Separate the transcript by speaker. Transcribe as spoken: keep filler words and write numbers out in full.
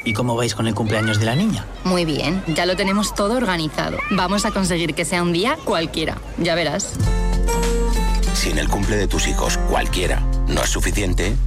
Speaker 1: ¿Y cómo vais con el cumpleaños de la niña?
Speaker 2: Muy bien, ya lo tenemos todo organizado. Vamos a conseguir que sea un día cualquiera, ya verás.
Speaker 3: Si en el cumple de tus hijos cualquiera no es suficiente,